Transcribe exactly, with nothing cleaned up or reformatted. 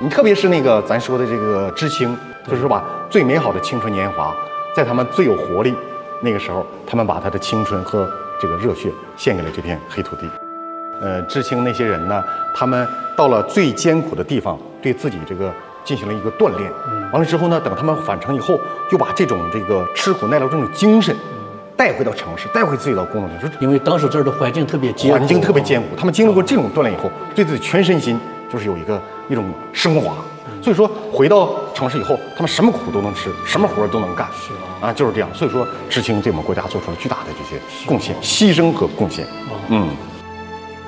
你特别是那个咱说的这个知青，就是把最美好的青春年华，在他们最有活力那个时候，他们把他的青春和这个热血献给了这片黑土地。呃，知青那些人呢，他们到了最艰苦的地方，对自己这个进行了一个锻炼。完了之后呢，等他们返程以后，又把这种这个吃苦耐劳这种精神带回到城市，带回自己的工作城市。 因为当时这儿的环境特别艰苦， 环境特别艰苦，他们经历过这种锻炼以后，对自己全身心就是有一个一种升华。所以说，回到城市以后，他们什么苦都能吃，什么活都能干，是啊，就是这样。所以说，知青对我们国家做出了巨大的这些贡献、牺牲和贡献。嗯。